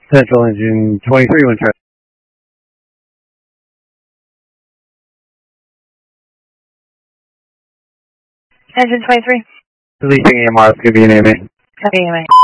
Central engine 23, when track. Engine 23. Releasing AMR, give me an AMA. Copy, AMA.